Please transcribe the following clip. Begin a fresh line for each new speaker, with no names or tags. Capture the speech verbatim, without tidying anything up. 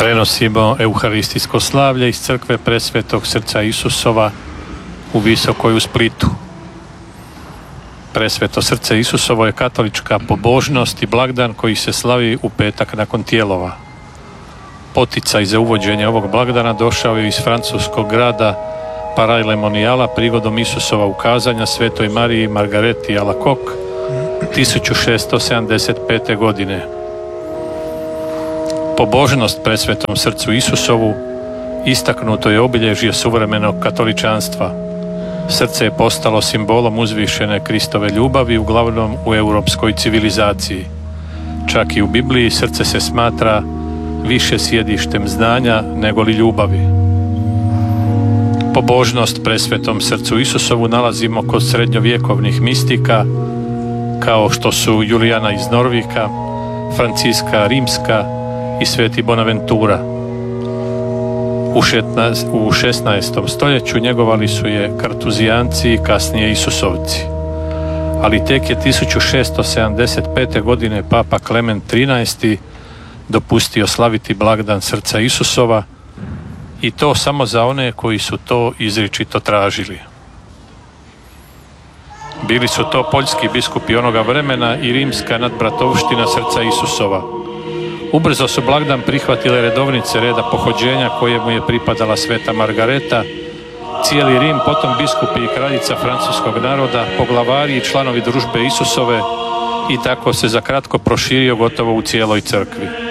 Prenosimo euharistijsko slavlje iz crkve Presvetog srca Isusova u Visokoj u Splitu. Presveto srce Isusovo je katolička pobožnost i blagdan koji se slavi u petak nakon Tijelova. Poticaj za uvođenje ovog blagdana došao je iz francuskog grada Paray-le-Moniala prigodom Isusova ukazanja Svetoj Mariji Margareti Alacoque tisuću šesto sedamdeset pete. godine. Pobožnost Presvetom srcu Isusovu istaknuto je obilježje suvremenog katoličanstva. Srce je postalo simbolom uzvišene Kristove ljubavi, uglavnom u europskoj civilizaciji. Čak i u Bibliji srce se smatra više sjedištem znanja nego li ljubavi. Pobožnost Presvetom srcu Isusovu nalazimo kod srednjovjekovnih mistika kao što su Julijana iz Norvika, Franciska Rimska i Sveti Bonaventura. U šesnaestom stoljeću njegovali su je Kartuzijanci i kasnije Isusovci. Ali tek je tisuću šesto sedamdeset pete. godine Papa Klemen trinaesti. dopustio slaviti blagdan srca Isusova i to samo za one koji su to izričito tražili. Bili su to poljski biskupi onoga vremena i rimska nadbratovština srca Isusova. Ubrzo su blagdan prihvatile redovnice reda pohođenja kojemu je pripadala Sveta Margareta, cijeli Rim, potom biskupi i kraljica francuskog naroda, poglavari i članovi družbe Isusove i tako se za kratko proširio gotovo u cijeloj crkvi.